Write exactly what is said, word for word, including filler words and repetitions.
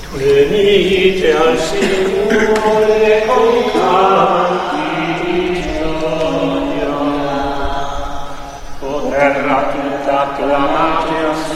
venite al Signore con canti di gioia. O terra tutta acclamate al